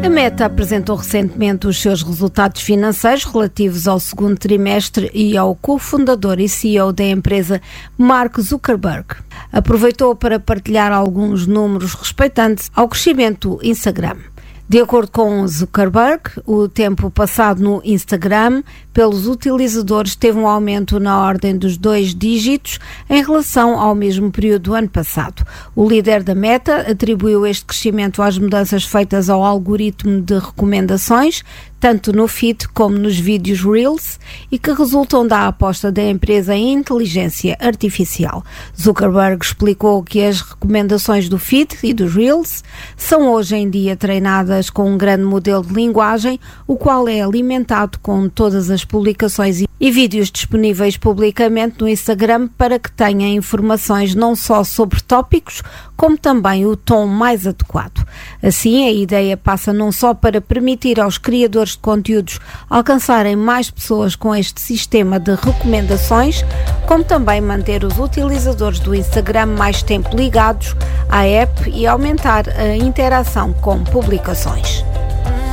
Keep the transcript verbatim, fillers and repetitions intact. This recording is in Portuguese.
A Meta apresentou recentemente os seus resultados financeiros relativos ao segundo trimestre e ao cofundador e C E O da empresa, Mark Zuckerberg. Aproveitou para partilhar alguns números respeitantes ao crescimento do Instagram. De acordo com Zuckerberg, o tempo passado no Instagram pelos utilizadores teve um aumento na ordem dos dois dígitos em relação ao mesmo período do ano passado. O líder da Meta atribuiu este crescimento às mudanças feitas ao algoritmo de recomendações, tanto no feed como nos vídeos Reels, e que resultam da aposta da empresa em inteligência artificial. Zuckerberg explicou que as recomendações do feed e dos Reels são hoje em dia treinadas com um grande modelo de linguagem, o qual é alimentado com todas as publicações e vídeos disponíveis publicamente no Instagram para que tenha informações não só sobre tópicos, como também o tom mais adequado. Assim, a ideia passa não só para permitir aos criadores de conteúdos alcançarem mais pessoas com este sistema de recomendações, como também manter os utilizadores do Instagram mais tempo ligados à app e aumentar a interação com publicações.